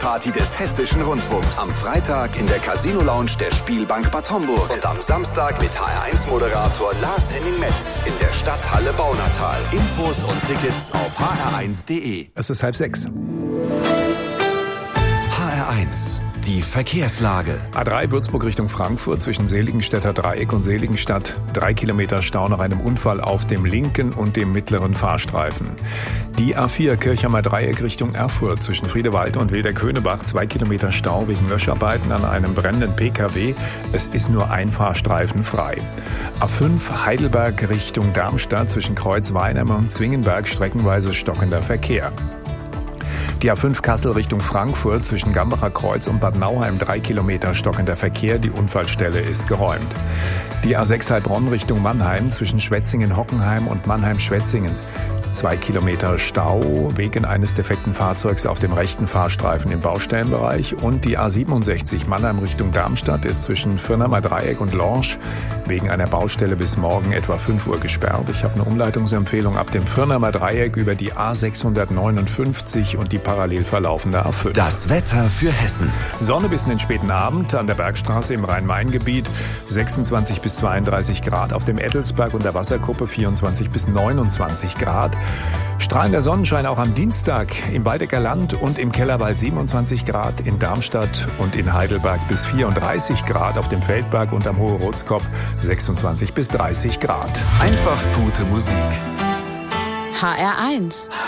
Party des Hessischen Rundfunks. Am Freitag in der Casino Lounge der Spielbank Bad Homburg. Und am Samstag mit HR1-Moderator Lars Henning Metz in der Stadthalle Baunatal. Infos und Tickets auf hr1.de. Es ist 5:30. HR1, die Verkehrslage. A3 Würzburg Richtung Frankfurt zwischen Seligenstädter Dreieck und Seligenstadt. 3 Kilometer Stau nach einem Unfall auf dem linken und dem mittleren Fahrstreifen. Die A4 Kirchheimer Dreieck Richtung Erfurt zwischen Friedewalde und Wilder-Könebach. 2 Kilometer Stau wegen Löscharbeiten an einem brennenden PKW. Es ist nur ein Fahrstreifen frei. A5 Heidelberg Richtung Darmstadt zwischen Kreuz-Weinheim und Zwingenberg streckenweise stockender Verkehr. Die A5 Kassel Richtung Frankfurt zwischen Gambacher Kreuz und Bad Nauheim 3 Kilometer stockender Verkehr. Die Unfallstelle ist geräumt. Die A6 Heilbronn Richtung Mannheim zwischen Schwetzingen-Hockenheim und Mannheim-Schwetzingen. 2 Kilometer Stau wegen eines defekten Fahrzeugs auf dem rechten Fahrstreifen im Baustellenbereich. Und die A67 Mannheim Richtung Darmstadt ist zwischen Firnheimer Dreieck und Lorsch wegen einer Baustelle bis morgen etwa 5 Uhr gesperrt. Ich habe eine Umleitungsempfehlung ab dem Firnheimer Dreieck über die A659 und die parallel verlaufende A5. Das Wetter für Hessen. Sonne bis in den späten Abend an der Bergstraße im Rhein-Main-Gebiet. 26 bis 32 Grad auf dem Ettelsberg und der Wasserkuppe 24 bis 29 Grad. Strahlender Sonnenschein auch am Dienstag im Waldecker Land und im Kellerwald 27 Grad, in Darmstadt und in Heidelberg bis 34 Grad, auf dem Feldberg und am Hohe Rotskopf 26 bis 30 Grad. Einfach gute Musik. HR1